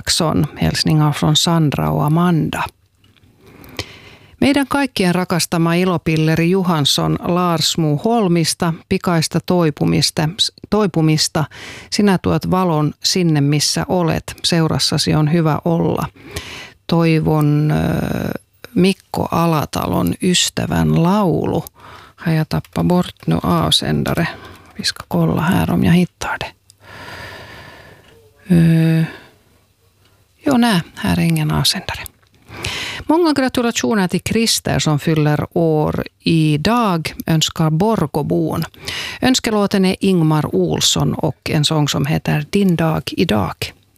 Jackson, hälsningar från Sandra och Amanda. Meidän kaikkien rakastama ilopilleri Johansson Laarsmo Holmista, pikaista toipumista. Sinä tuot valon sinne, missä olet. Seurassasi on hyvä olla. Toivon Mikko Alatalon ystävän laulu. Jag tappar bort nu avsändare. Vi ska kolla här om jag hittar det. Här är ingen avsändare. Många gratulationer till Christer som fyller år idag, önskar Borgobon. Önskelåten är Ingmar Olsson och en sång som heter Din dag idag.